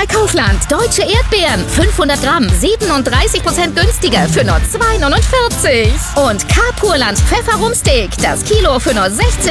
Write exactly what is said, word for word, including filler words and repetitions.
bei Kaufland. Deutsche Erdbeeren, fünfhundert Gramm, siebenunddreißig Prozent günstiger für nur zwei Euro neunundvierzig. Und K-Purland Pfefferumsteak, das Kilo für nur sechzehn